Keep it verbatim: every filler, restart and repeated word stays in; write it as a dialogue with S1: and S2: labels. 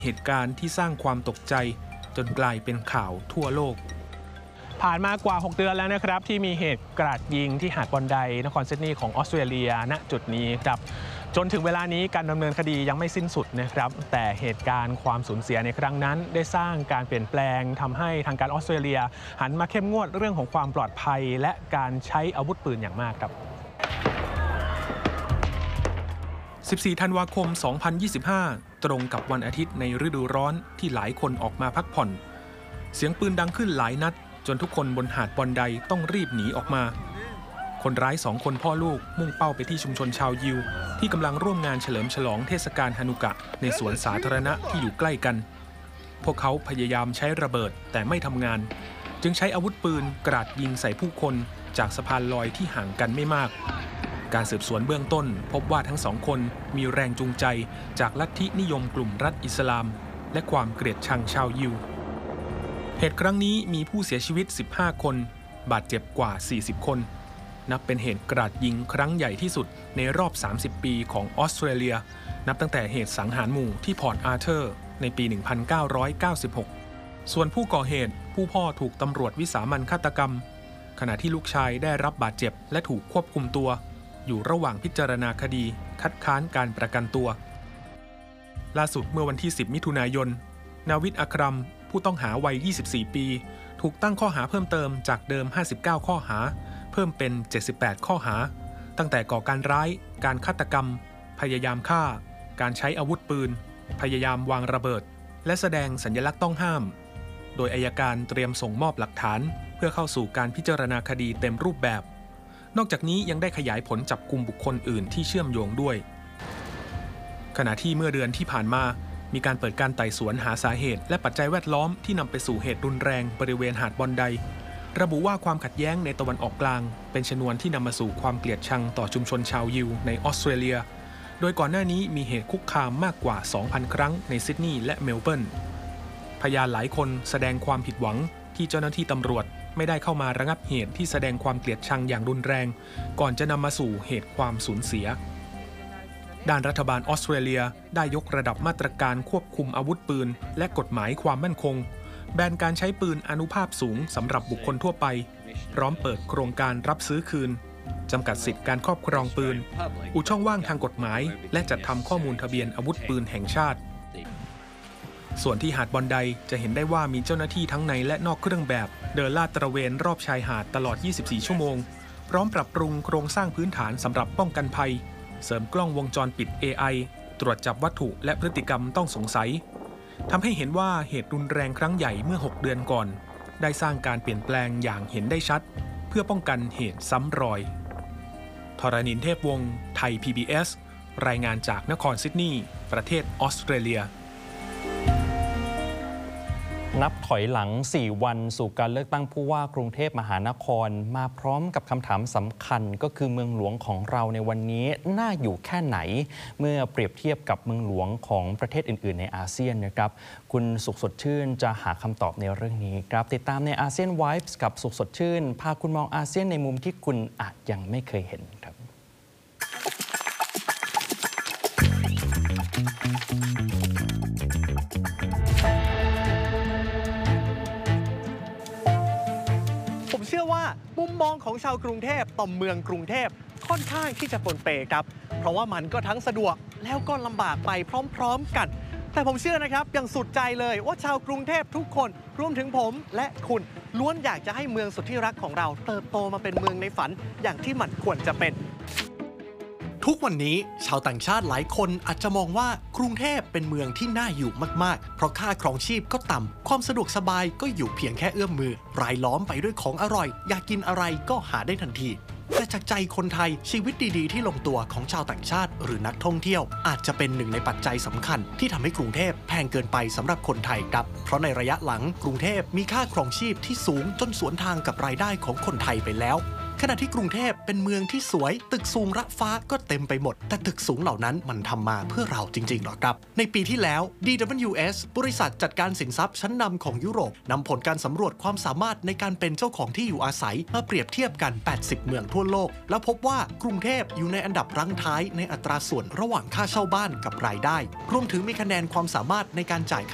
S1: เหตุการณ์ที่สร้างความตกใจจนกลายเป็นข่าวทั่วโลก
S2: ผ่านมากว่าหกเดือนแล้วนะครับที่มีเหตุกราดยิงที่หาดบอนไดนครซิดนีย์ของออสเตรเลียณจุดนี้ครับจนถึงเวลานี้การดำเนินคดียังไม่สิ้นสุดนะครับแต่เหตุการณ์ความสูญเสียในครั้งนั้นได้สร้างการเปลี่ยนแปลงทำให้ทางการออสเตรเลียหันมาเข้มงวดเรื่องของความปลอดภัยและการใช้อาวุธปืนอย่างมากครับ
S1: สิบสี่ธันวาคมสองพันยี่สิบห้าตรงกับวันอาทิตย์ในฤดูร้อนที่หลายคนออกมาพักผ่อนเสียงปืนดังขึ้นหลายนัดจนทุกคนบนหาดบอนไดต้องรีบหนีออกมาคนร้ายสองคนพ่อลูกมุ่งเป้าไปที่ชุมชนชาวยิวที่กำลังร่วมงานเฉลิมฉลองเทศกาลฮานุกะในสวนสาธารณะที่อยู่ใกล้กันพวกเขาพยายามใช้ระเบิดแต่ไม่ทำงานจึงใช้อาวุธปืนกราดยิงใส่ผู้คนจากสะพานลอยที่ห่างกันไม่มากการสืบสวนเบื้องต้นพบว่าทั้งสองคนมีแรงจูงใจจากลัทธินิยมกลุ่มรัฐอิสลามและความเกลียดชังชาวยิวเหตุครั้งนี้มีผู้เสียชีวิตสิบห้าคนบาดเจ็บกว่าสี่สิบคนนับเป็นเหตุกราดยิงครั้งใหญ่ที่สุดในรอบสามสิบปีของออสเตรเลียนับตั้งแต่เหตุสังหารหมู่ที่พอร์ตอาร์เธอร์ในปี หนึ่งพันเก้าร้อยเก้าสิบหก ส่วนผู้ก่อเหตุผู้พ่อถูกตำรวจวิสามัญฆาตกรรมขณะที่ลูกชายได้รับบาดเจ็บและถูกควบคุมตัวอยู่ระหว่างพิจารณาคดีคัดค้านการประกันตัวล่าสุดเมื่อวันที่สิบมิถุนายนนาวิดอัครัมผู้ต้องหาวัยยี่สิบสี่ปีถูกตั้งข้อหาเพิ่มเติมจากเดิมห้าสิบเก้าข้อหาเพิ่มเป็นเจ็ดสิบแปดข้อหาตั้งแต่ก่อการร้ายการฆาตกรรมพยายามฆ่าการใช้อาวุธปืนพยายามวางระเบิดและแสดงสัญลักษณ์ต้องห้ามโดยอัยการเตรียมส่งมอบหลักฐานเพื่อเข้าสู่การพิจารณาคดีเต็มรูปแบบนอกจากนี้ยังได้ขยายผลจับกลุ่มบุคคลอื่นที่เชื่อมโยงด้วยขณะที่เมื่อเดือนที่ผ่านมามีการเปิดการไต่สวนหาสาเหตุและปัจจัยแวดล้อมที่นำไปสู่เหตุรุนแรงบริเวณหาดบอนไดระบุว่าความขัดแย้งในตะวันออกกลางเป็นชนวนที่นำมาสู่ความเกลียดชังต่อชุมชนชาวยิวในออสเตรเลียโดยก่อนหน้านี้มีเหตุคุกคามมากกว่า สองพัน ครั้งในซิดนีย์และเมลเบิร์นพยานหลายคนแสดงความผิดหวังที่เจ้าหน้าที่ตำรวจไม่ได้เข้ามาระงับเหตุที่แสดงความเกลียดชังอย่างรุนแรงก่อนจะนำมาสู่เหตุความสูญเสียด้านรัฐบาลออสเตรเลียได้ยกระดับมาตรการควบคุมอาวุธปืนและกฎหมายความมั่นคงแบนการใช้ปืนอานุภาพสูงสำหรับบุคคลทั่วไปพร้อมเปิดโครงการรับซื้อคืนจำกัดสิทธิการครอบครองปืนอุดช่องว่างทางกฎหมายและจัดทำข้อมูลทะเบียนอาวุธปืนแห่งชาติส่วนที่หาดบอนไดจะเห็นได้ว่ามีเจ้าหน้าที่ทั้งในและนอกเครื่องแบบเดินลาดตระเวนรอบชายหาดตลอดยี่สิบสี่ชั่วโมงพร้อมปรับปรุงโครงสร้างพื้นฐานสำหรับป้องกันภัยเสริมกล้องวงจรปิด เอ ไอ ตรวจจับวัตถุและพฤติกรรมต้องสงสัยทำให้เห็นว่าเหตุรุนแรงครั้งใหญ่เมื่อหกเดือนก่อนได้สร้างการเปลี่ยนแปลงอย่างเห็นได้ชัดเพื่อป้องกันเหตุซ้ำรอยธรณินทร์ เทพวงศ์ไทย พี บี เอส รายงานจากนครซิดนีย์ประเทศออสเตรเลีย
S3: นับถอยหลังสี่วันสู่การเลือกตั้งผู้ว่ากรุงเทพมหานครมาพร้อมกับคำถามสำคัญก็คือเมืองหลวงของเราในวันนี้น่าอยู่แค่ไหนเมื่อเปรียบเทียบกับเมืองหลวงของประเทศอื่นๆในอาเซียนนะครับคุณสุขสดชื่นจะหาคำตอบในเรื่องนี้ครับติดตามในอาเซียนไวฟ์กับสุขสดชื่นพาคุณมองอาเซียนในมุมที่คุณอาจยังไม่เคยเห็นครับ
S4: เชื่อว่ามุมมองของชาวกรุงเทพต่อเมืองกรุงเทพค่อนข้างที่จะปนเปครับเพราะว่ามันก็ทั้งสะดวกแล้วก็ลำบากไปพร้อมๆกันแต่ผมเชื่อนะครับอย่างสุดใจเลยว่าชาวกรุงเทพทุกคนรวมถึงผมและคุณล้วนอยากจะให้เมืองสุดที่รักของเราเติบโตมาเป็นเมืองในฝันอย่างที่มันควรจะเป็นทุกวันนี้ชาวต่างชาติหลายคนอาจจะมองว่ากรุงเทพเป็นเมืองที่น่าอยู่มากๆเพราะค่าครองชีพก็ต่ำความสะดวกสบายก็อยู่เพียงแค่เอื้อมมือรายล้อมไปด้วยของอร่อยอยากกินอะไรก็หาได้ทันทีแต่จากใจคนไทยชีวิตดีๆที่ลงตัวของชาวต่างชาติหรือนักท่องเที่ยวอาจจะเป็นหนึ่งในปัจจัยสำคัญที่ทำให้กรุงเทพแพงเกินไปสำหรับคนไทยครับเพราะในระยะหลังกรุงเทพมีค่าครองชีพที่สูงจนสวนทางกับรายได้ของคนไทยไปแล้วขณะที่กรุงเทพเป็นเมืองที่สวยตึกสูงระฟ้าก็เต็มไปหมดแต่ตึกสูงเหล่านั้นมันทำมาเพื่อเราจริงๆหรอครับในปีที่แล้ว ดี ดับเบิลยู เอส บริษัทจัดการสินทรัพย์ชั้นนำของยุโรปนำผลการสำรวจความสามารถในการเป็นเจ้าของที่อยู่อาศัยมาเปรียบเทียบกันแปดสิบเมืองทั่วโลกแล้วพบว่ากรุงเทพอยู่ในอันดับรั้งท้ายในอัตราส่วนระหว่างค่าเช่าบ้านกับรายได้รวมถึงมีคะแนนความสามารถในการจ่าย